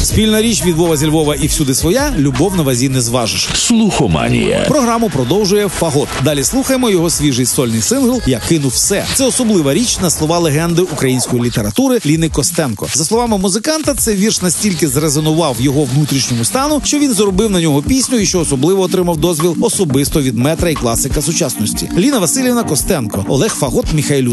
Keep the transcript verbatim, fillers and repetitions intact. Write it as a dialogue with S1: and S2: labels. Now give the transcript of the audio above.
S1: Спільна річ від Вова зі Львова і всюди своя, любов на вазі не зважиш.
S2: Слухоманія.
S1: Програму продовжує Фагот. Далі слухаємо його свіжий сольний сингл «Я кинув все». Це особлива річ на слова легенди української літератури Ліни Костенко. За словами музиканта, цей вірш настільки зрезонував його внутрішньому стану, що він заробив на нього пісню і що особливо отримав дозвіл особисто від метра і класика сучасності. Ліна Василівна Костенко, Олег Фагот, Михайлюк.